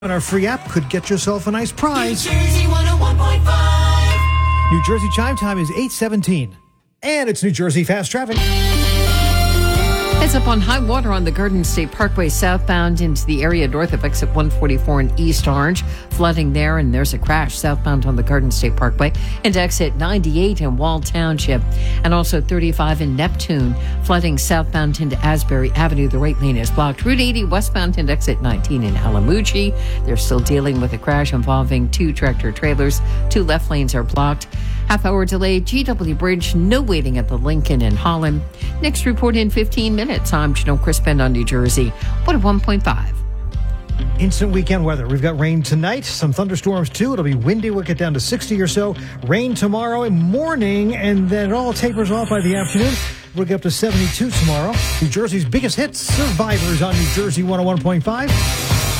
And our free app could get yourself a nice prize. New Jersey 101.5. New Jersey chime time is 8:17. And it's New Jersey Fast Traffic. Heads up on high water on the Garden State Parkway southbound into the area north of exit 144 in East Orange. Flooding there, and there's a crash southbound on the Garden State Parkway and exit 98 in Wall Township. And also 35 in Neptune. Flooding southbound into Asbury Avenue. The right lane is blocked. Route 80 westbound and exit 19 in Alamucci. They're still dealing with a crash involving two tractor trailers. Two left lanes are blocked. Half-hour delay, GW Bridge, no waiting at the Lincoln in Holland. Next report in 15 minutes. I'm Janelle Crispin on New Jersey, 101.5. Instant weekend weather. We've got rain tonight, some thunderstorms too. It'll be windy. We'll get down to 60 or so. Rain tomorrow and morning, and then it all tapers off by the afternoon. We'll get up to 72 tomorrow. New Jersey's biggest hits, Survivors on New Jersey 101.5.